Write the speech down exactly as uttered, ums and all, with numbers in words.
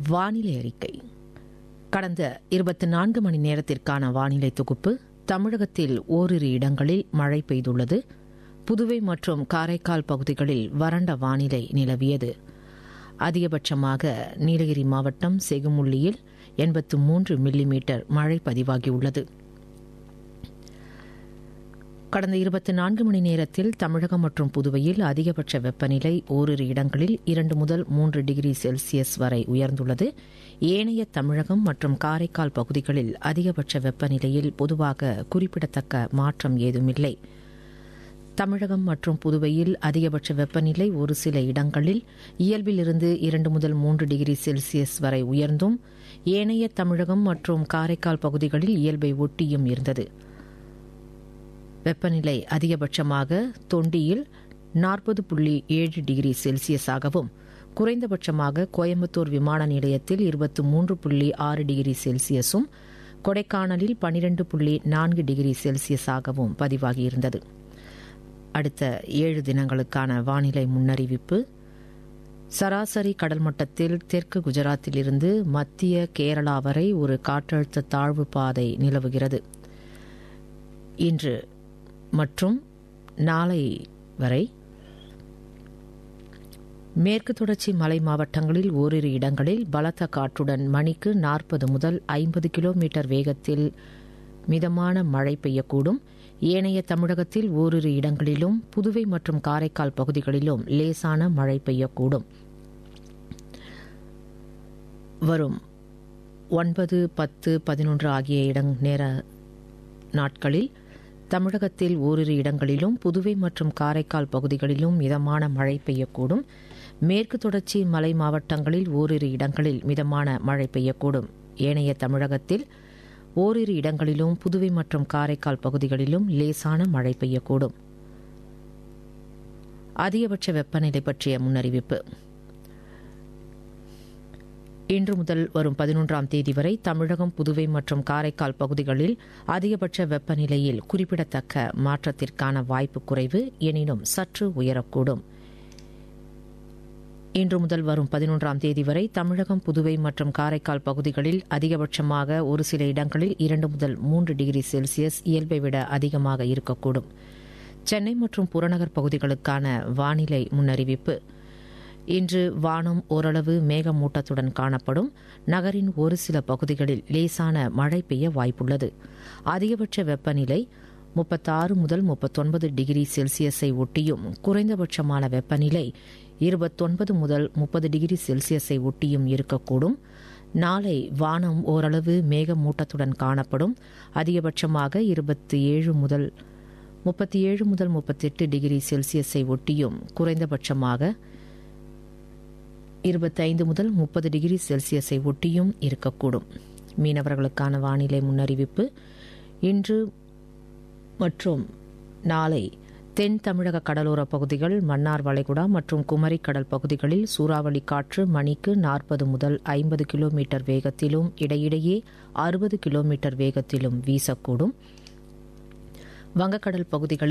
வானிலை அறிக்கை. கடந்த இருபத்தி நான்கு மணி நேரத்திற்கான வானிலை தொகுப்பு. தமிழகத்தில் ஓரிரு இடங்களில் மழை பெய்துள்ளது. புதுவை மற்றும் காரைக்கால் பகுதிகளில் வறண்ட வானிலை நிலவியது. அதிகபட்சமாக நீலகிரி மாவட்டம் செகுமுள்ளியில் எண்பத்து மூன்று மில்லிமீட்டர் மழை பதிவாகியுள்ளது. கடந்த இருபத்தி நான்கு மணி நேரத்தில் தமிழகம் மற்றும் புதுவையில் அதிகபட்ச வெப்பநிலை ஓரிரு இடங்களில் இரண்டு முதல் மூன்று டிகிரி செல்சியஸ் வரை உயர்ந்துள்ளது. ஏனைய தமிழகம் மற்றும் காரைக்கால் பகுதிகளில் அதிகபட்ச வெப்பநிலையில் பொதுவாக குறிப்பிடத்தக்க மாற்றம் ஏதுமில்லை. தமிழகம் மற்றும் புதுவையில் அதிகபட்ச வெப்பநிலை ஒரு சில இடங்களில் இயல்பிலிருந்து இரண்டு முதல் மூன்று டிகிரி செல்சியஸ் வரை உயர்ந்தும், ஏனைய தமிழகம் மற்றும் காரைக்கால் பகுதிகளில் இயல்பை ஒட்டியும் இருந்தது. வெப்பநிலை அதிகபட்சமாக தொண்டியில் நாற்பது புள்ளி ஏழு டிகிரி செல்சியஸாகவும், குறைந்தபட்சமாக கோயம்புத்தூர் விமான நிலையத்தில் இருபத்தி மூன்று புள்ளி ஆறு டிகிரி செல்சியஸும், கொடைக்கானலில் பனிரெண்டு புள்ளி நான்கு டிகிரி செல்சியஸாகவும் பதிவாகியிருந்தது. அடுத்த ஏழு தினங்களுக்கான வானிலை முன்னறிவிப்பு. சராசரி கடல் மட்டத்தில் தெற்கு குஜராத்திலிருந்து மத்திய கேரளா வரை ஒரு காற்றழுத்த தாழ்வு பாதை நிலவுகிறது. இன்று மற்றும் நாளை வரை மேற்கு தொடர்ச்சி மலை மாவட்டங்களில் ஓரிரு இடங்களில் பலத்த காற்றுடன் மணிக்கு நாற்பது முதல் ஐம்பது கிலோமீட்டர் வேகத்தில் மிதமான மழை பெய்யக்கூடும். ஏனைய தமிழகத்தில் ஓரிரு இடங்களிலும் புதுவை மற்றும் காரைக்கால் பகுதிகளிலும் லேசான மழை பெய்யக்கூடும். வரும் ஒன்பது பத்து பதினொன்று ஆகிய இடம் நேர நாட்களில் தமிழகத்தில் ஓரிரு இடங்களிலும் புதுவை மற்றும் காரைக்கால் பகுதிகளிலும் மிதமான மழை பெய்யக்கூடும். மேற்கு தொடர்ச்சி மலை மாவட்டங்களில் ஓரிரு இடங்களில் மிதமான மழை பெய்யக்கூடும். ஏனைய தமிழகத்தில் ஓரிரு இடங்களிலும் புதுவை மற்றும் காரைக்கால் பகுதிகளிலும் லேசான மழை பெய்யக்கூடும். அதிகபட்ச வெப்பநிலை பற்றிய முன்னறிவிப்பு. இன்று முதல் வரும் பதினொன்றாம் தேதி வரை தமிழகம், புதுவை மற்றும் காரைக்கால் பகுதிகளில் அதிகபட்ச வெப்பநிலையில் குறிப்பிடத்தக்க மாற்றத்திற்கான வாய்ப்பு குறைவு, எனினும் சற்று உயரக்கூடும். இன்று முதல் வரும் பதினொன்றாம் தேதி வரை தமிழகம், புதுவை மற்றும் காரைக்கால் பகுதிகளில் அதிகபட்சமாக ஒரு சில இடங்களில் இரண்டு முதல் மூன்று டிகிரி செல்சியஸ் இயல்பை விட அதிகமாக இருக்கக்கூடும். சென்னை மற்றும் புறநகர் பகுதிகளுக்கான வானிலை முன்னறிவிப்பு. இன்று வானம் ஓரளவு மேகமூட்டத்துடன் காணப்படும். நகரின் ஒரு சில பகுதிகளில் லேசான மழை பெய்ய வாய்ப்புள்ளது. அதிகபட்ச வெப்பநிலை முப்பத்தாறு முதல் முப்பத்தொன்பது டிகிரி செல்சியஸை ஒட்டியும், குறைந்தபட்சமான வெப்பநிலை இருபத்தொன்பது முதல் முப்பது டிகிரி செல்சியஸை ஒட்டியும் இருக்கக்கூடும். நாளை வானம் ஓரளவு மேகமூட்டத்துடன் காணப்படும். அதிகபட்சமாக இருபத்தி ஏழு முதல் முப்பத்தி ஏழு முதல் முப்பத்தெட்டு டிகிரி செல்சியஸை ஒட்டியும், குறைந்தபட்சமாக இருபத்தைந்து முதல் முப்பது டிகிரி செல்சியஸை ஒட்டியும் இருக்கக்கூடும். மீனவர்களுக்கான வானிலை முன்னறிவிப்பு. இன்று மற்றும் நாளை தென் தமிழக கடலோர பகுதிகள், மன்னார் வளைகுடா மற்றும் குமரி கடல் பகுதிகளில் சூறாவளி காற்று மணிக்கு நாற்பது முதல் ஐம்பது கிலோமீட்டர் வேகத்திலும் இடையிடையே அறுபது கிலோமீட்டர் வேகத்திலும் வீசக்கூடும். வங்கக்கடல் பகுதிகளில்